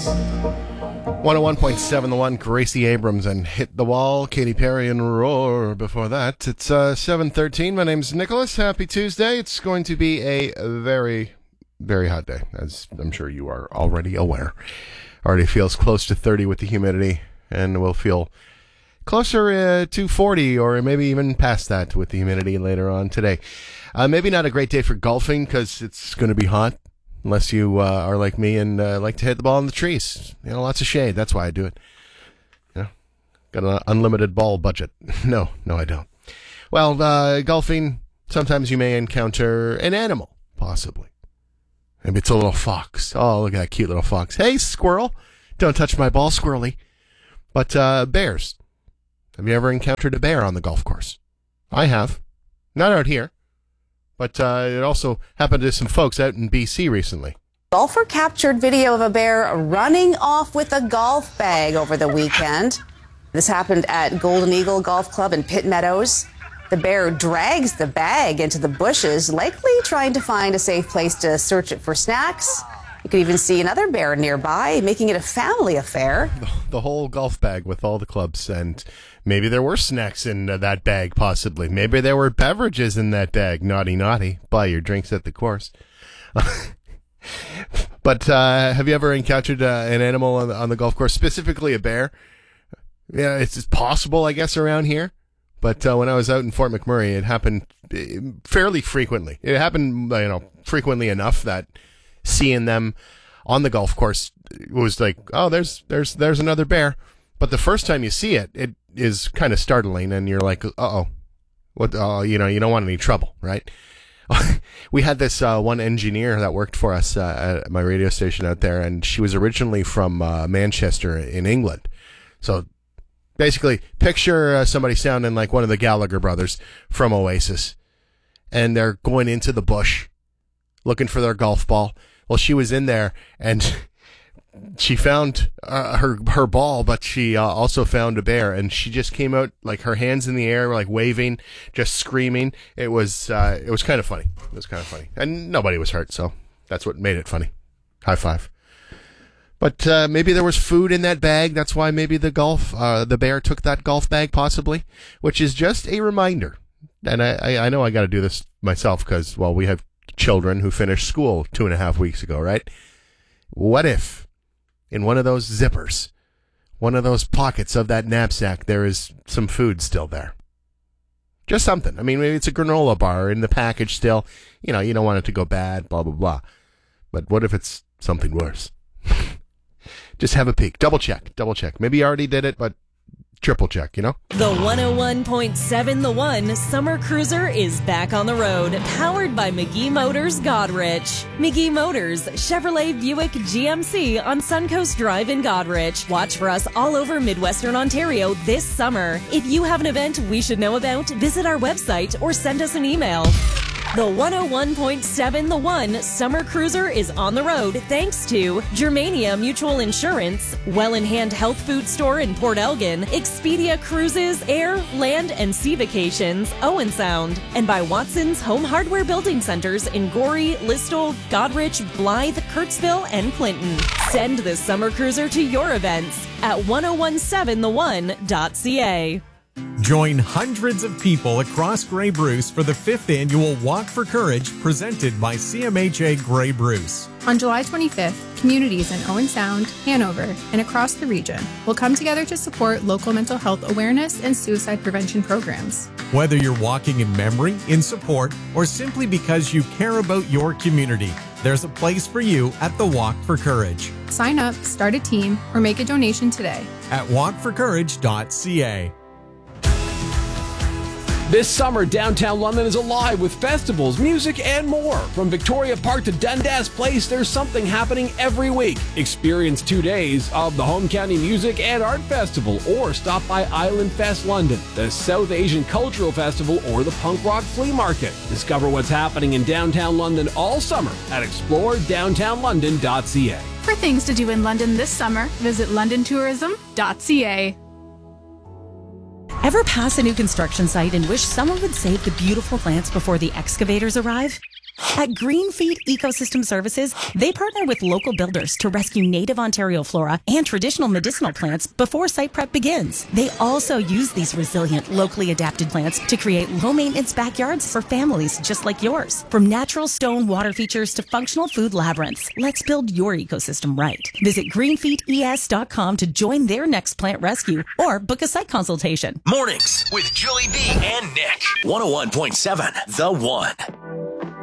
101.7 The One, Gracie Abrams and Hit the Wall, Katy Perry and Roar before that. It's 7:13. My name's Nicholas. Happy Tuesday. It's going to be a very, very hot day, as I'm sure you are already aware. Already feels close to 30 with the humidity, and will feel closer to 40 or maybe even past that with the humidity later on today. Maybe not a great day for golfing because it's going to be hot. Unless you are like me and like to hit the ball in the trees. You know, lots of shade. That's why I do it. You know, got an unlimited ball budget. No, I don't. Well, golfing, sometimes you may encounter an animal, possibly. Maybe it's a little fox. Oh, look at that cute little fox. Hey, squirrel. Don't touch my ball, squirrely. But bears. Have you ever encountered a bear on the golf course? I have. Not out here. But it also happened to some folks out in BC recently. Golfer captured video of a bear running off with a golf bag over the weekend. This happened at Golden Eagle Golf Club in Pitt Meadows. The bear drags the bag into the bushes, likely trying to find a safe place to search it for snacks. You could even see another bear nearby, making it a family affair. The whole golf bag with all the clubs, and maybe there were snacks in that bag, possibly. Maybe there were beverages in that bag. Naughty, naughty. Buy your drinks at the course. But have you ever encountered an animal on the golf course, specifically a bear? Yeah, it's possible, I guess, around here. But when I was out in Fort McMurray, it happened fairly frequently. It happened, frequently enough that seeing them on the golf course was like, oh, there's another bear. But the first time you see it, it is kind of startling, and you're like, uh-oh. What? You don't want any trouble, right? We had this one engineer that worked for us at my radio station out there, and she was originally from Manchester in England. So basically, picture somebody sounding like one of the Gallagher brothers from Oasis, and they're going into the bush looking for their golf ball. Well, she was in there, and she found her ball, but she also found a bear, and she just came out, like, her hands in the air, like, waving, just screaming. It was kind of funny. It was kind of funny. And nobody was hurt, so that's what made it funny. High five. But maybe there was food in that bag. That's why maybe the bear took that golf bag, possibly, which is just a reminder. And I know I got to do this myself because, well, we have children who finished school 2.5 weeks ago, right? What if in one of those zippers, one of those pockets of that knapsack, there is some food still there? Just something. I mean, maybe it's a granola bar in the package still. You don't want it to go bad, blah, blah, blah. But what if it's something worse? Just have a peek. Double check. Maybe you already did it, but triple check, The 101.7 The One Summer Cruiser is back on the road, powered by McGee Motors Godrich. McGee Motors, Chevrolet, Buick, GMC on Suncoast Drive in Godrich. Watch for us all over Midwestern Ontario this summer. If you have an event we should know about, visit our website or send us an email. The 101.7 The One Summer Cruiser is on the road thanks to Germania Mutual Insurance, Well in Hand Health Food Store in Port Elgin, Expedia Cruises, Air, Land and Sea Vacations, Owen Sound, and by Watson's Home Hardware Building Centers in Gorey, Listowel, Godrich, Blythe, Kirksville, and Clinton. Send the Summer Cruiser to your events at 1017thone.ca. Join hundreds of people across Grey Bruce for the 5th annual Walk for Courage presented by CMHA Grey Bruce. On July 25th, communities in Owen Sound, Hanover, and across the region will come together to support local mental health awareness and suicide prevention programs. Whether you're walking in memory, in support, or simply because you care about your community, there's a place for you at the Walk for Courage. Sign up, start a team, or make a donation today at walkforcourage.ca. This summer, downtown London is alive with festivals, music, and more. From Victoria Park to Dundas Place, there's something happening every week. Experience 2 days of the Home County Music and Art Festival, or stop by Island Fest London, the South Asian Cultural Festival, or the Punk Rock Flea Market. Discover what's happening in downtown London all summer at exploredowntownlondon.ca. For things to do in London this summer, visit londontourism.ca. Ever pass a new construction site and wish someone would save the beautiful plants before the excavators arrive? At Greenfeet Ecosystem Services, they partner with local builders to rescue native Ontario flora and traditional medicinal plants before site prep begins. They also use these resilient, locally adapted plants to create low-maintenance backyards for families just like yours. From natural stone water features to functional food labyrinths, let's build your ecosystem right. Visit greenfeetes.com to join their next plant rescue or book a site consultation. Mornings with Julie B and Nick. 101.7 The One.